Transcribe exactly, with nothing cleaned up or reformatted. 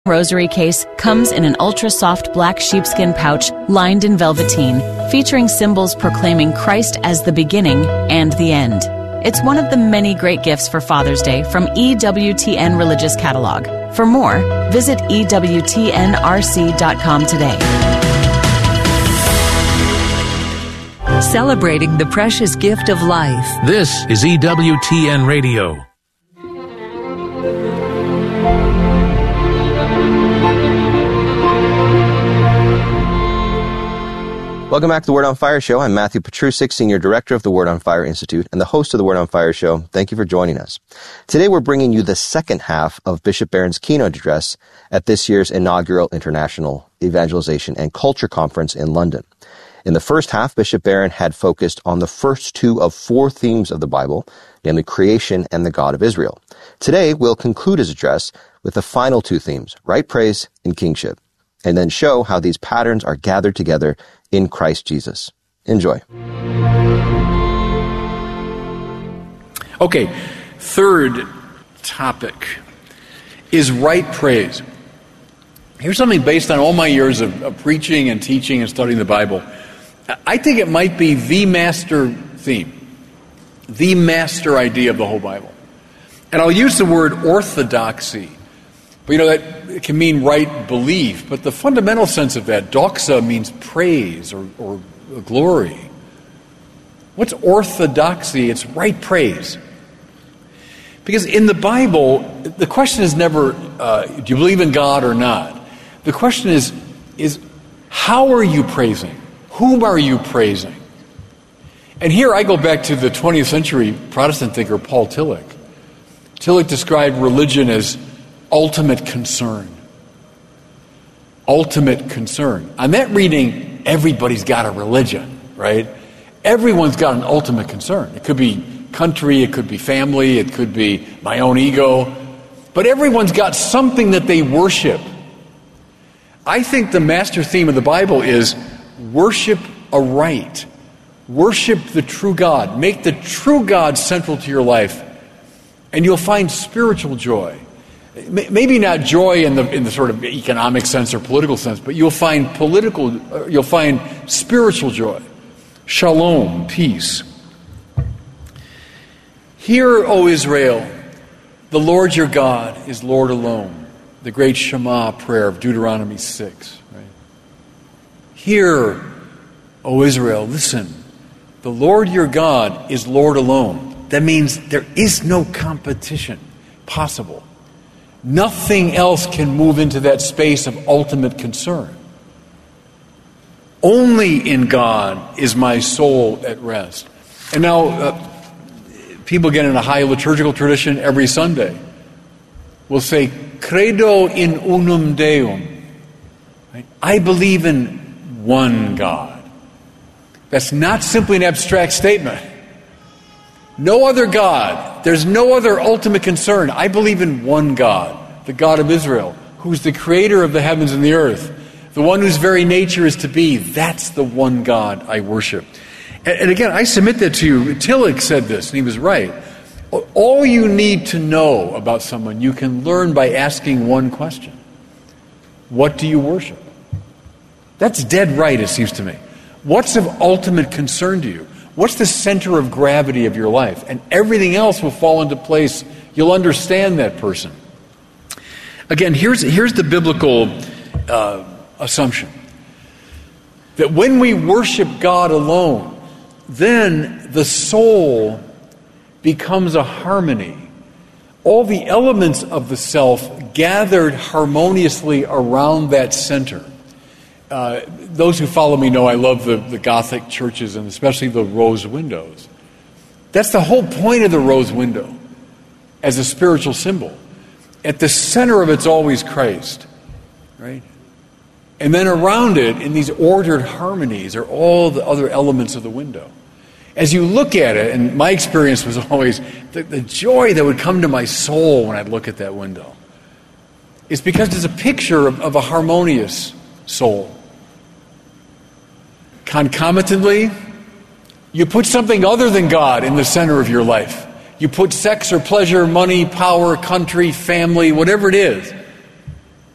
rosary case comes in an ultra-soft black sheepskin pouch lined in velveteen, featuring symbols proclaiming Christ as the beginning and the end. It's one of the many great gifts for Father's Day from E W T N Religious Catalog. For more, visit E W T N R C dot com today. Celebrating the precious gift of life. This is E W T N Radio. Welcome back to the Word on Fire Show. I'm Matthew Petrusik, Senior Director of the Word on Fire Institute and the host of the Word on Fire Show. Thank you for joining us. Today we're bringing you the second half of Bishop Barron's keynote address at this year's inaugural International Evangelization and Culture Conference in London. In the first half, Bishop Barron had focused on the first two of four themes of the Bible, namely creation and the God of Israel. Today, we'll conclude his address with the final two themes, right praise and kingship, and then show how these patterns are gathered together in Christ Jesus. Enjoy. Okay, third topic is right praise. Here's something based on all my years of, of preaching and teaching and studying the Bible. I think it might be the master theme, the master idea of the whole Bible. And I'll use the word orthodoxy. But you know, that can mean right belief, but the fundamental sense of that, doxa, means praise or, or glory. What's orthodoxy? It's right praise. Because in the Bible, the question is never, uh, do you believe in God or not? The question is, is how are you praising? Whom are you praising? And here I go back to the twentieth century Protestant thinker Paul Tillich. Tillich described religion as ultimate concern. Ultimate concern. On that reading, everybody's got a religion, right? Everyone's got an ultimate concern. It could be country, it could be family, it could be my own ego. But everyone's got something that they worship. I think the master theme of the Bible is worship aright. Worship the true God. Make the true God central to your life, and you'll find spiritual joy. Maybe not joy in the in the sort of economic sense or political sense, but you'll find political, you'll find spiritual joy, shalom, peace. Hear, O Israel, the Lord your God is Lord alone. The great Shema prayer of Deuteronomy six. Right? Hear, O Israel, listen. The Lord your God is Lord alone. That means there is no competition possible. Nothing else can move into that space of ultimate concern. Only in God is my soul at rest. And now, uh, people get in a high liturgical tradition every Sunday will say, Credo in unum Deum. Right? I believe in one God. That's not simply an abstract statement. No other God. There's no other ultimate concern. I believe in one God, the God of Israel, who's the creator of the heavens and the earth, the one whose very nature is to be. That's the one God I worship. And, and again, I submit that to you. Tillich said this, and he was right. All you need to know about someone, you can learn by asking one question. What do you worship? That's dead right, it seems to me. What's of ultimate concern to you? What's the center of gravity of your life? And everything else will fall into place. You'll understand that person. Again, here's, here's the biblical uh, assumption. That when we worship God alone, then the soul becomes a harmony. All the elements of the self gathered harmoniously around that center. Uh, those who follow me know I love the, the Gothic churches and especially the rose windows. That's the whole point of the rose window as a spiritual symbol. At the center of it's always Christ, right? And then around it, in these ordered harmonies, are all the other elements of the window. As you look at it, and my experience was always the, the joy that would come to my soul when I'd look at that window is because it's a picture of, of a harmonious soul. Concomitantly, you put something other than God in the center of your life. You put sex or pleasure, money, power, country, family, whatever it is.